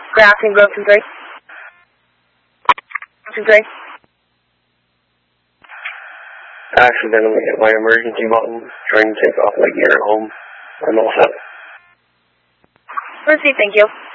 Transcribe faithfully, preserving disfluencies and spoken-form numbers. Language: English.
Ground team, go to three. To three. I accidentally hit my emergency button, trying to take off my gear at home. I'm all set. Proceed, thank you.